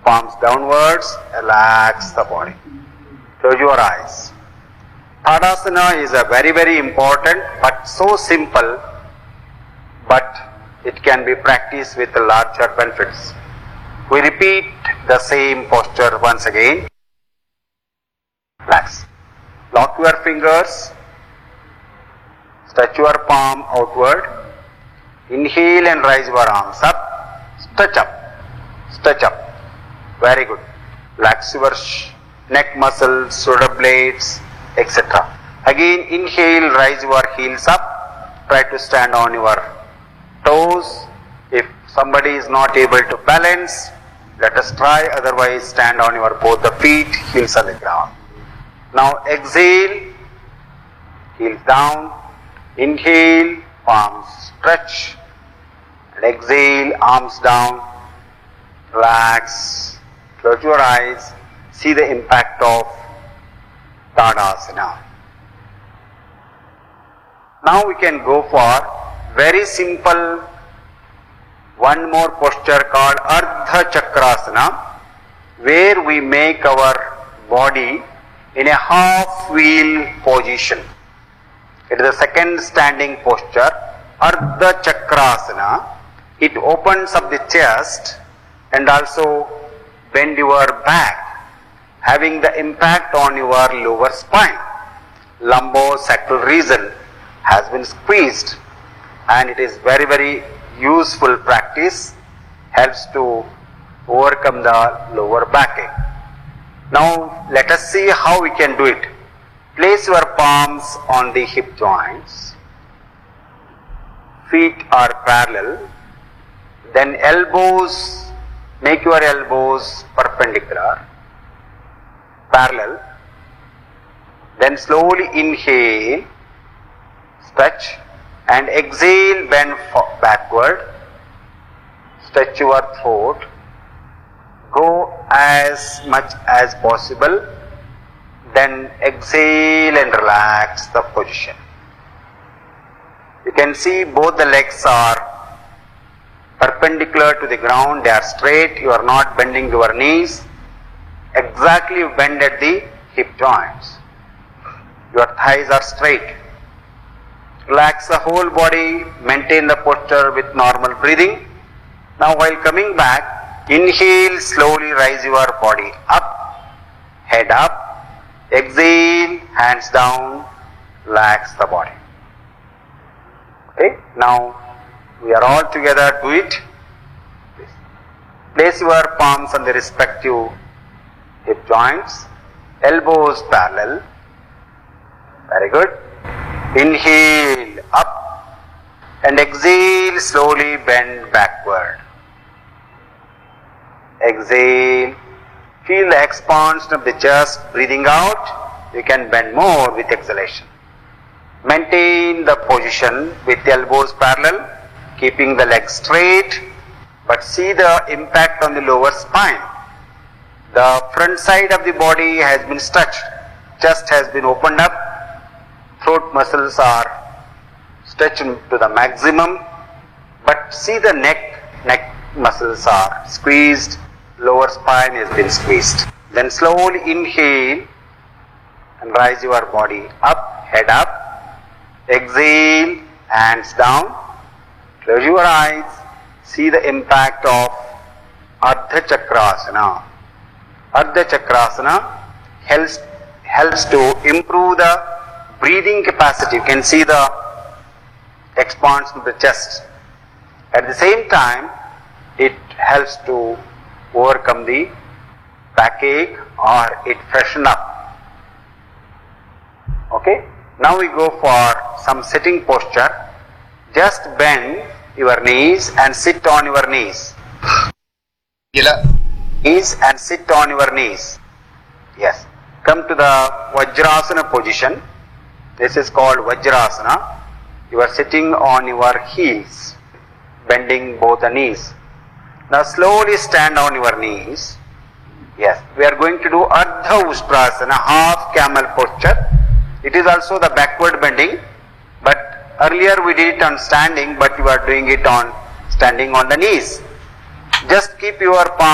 palms downwards, relax the body. Close your eyes. Tadasana is a very, very important but so simple, but it can be practiced with larger benefits. We repeat the same posture once again. Relax. Lock your fingers. Stretch your palm outward. Inhale and raise your arms up. Stretch up. Stretch up. Very good. Relax your neck muscles, shoulder blades, etc. Again, inhale, raise your heels up. Try to stand on your toes. If somebody is not able to balance, let us try. Otherwise, stand on your both the feet, heels on the ground. Now exhale, heels down. Inhale, palms stretch. And exhale, arms down. Relax. Close your eyes. See the impact of Tadasana. Now we can go for very simple one more posture called Ardha Chakrasana, where we make our body in a half wheel position. It is the second standing posture, Ardha Chakrasana. It opens up the chest and also bend your back, having the impact on your lower spine. Lumbosacral region has been squeezed, and it is very, very useful practice, helps to overcome the lower backache. Now let us see how we can do it. Place your palms on the hip joints. Feet are parallel. Then elbows, make your elbows perpendicular, parallel. Then slowly inhale, stretch, and exhale, bend backward. Stretch your throat. Go as much as possible. Then exhale and relax the position. You can see both the legs are perpendicular to the ground, they are straight, you are not bending your knees. Exactly you bend at the hip joints. Your thighs are straight. Relax the whole body, maintain the posture with normal breathing. Now while coming back, inhale, slowly raise your body up, head up. Exhale, hands down, relax the body. Okay, now we are all together, do it. Place your palms on the respective hip joints, elbows parallel. Very good. Inhale, up, and exhale, slowly bend backward. Exhale. Feel the expansion of the chest, breathing out, you can bend more with exhalation. Maintain the position with elbows parallel, keeping the legs straight, but see the impact on the lower spine. The front side of the body has been stretched, chest has been opened up, throat muscles are stretched to the maximum, but see the neck muscles are squeezed, lower spine has been squeezed. Then slowly inhale and raise your body up, head up. Exhale, hands down. Close your eyes. See the impact of Ardha Chakrasana. Ardha Chakrasana helps to improve the breathing capacity. You can see the expansion of the chest. At the same time, it helps to overcome the backache or it freshen up. Okay, now we go for some sitting posture. Just bend your knees and sit on your knees. Knees and sit on your knees. Yes. Come to the Vajrasana position. This is called Vajrasana. You are sitting on your heels, bending both the knees. Now slowly stand on your knees. Yes, we are going to do Ardha Ustrasana, half camel posture. It is also the backward bending, but earlier we did it on standing, but you are doing it on standing on the knees. Just keep your palm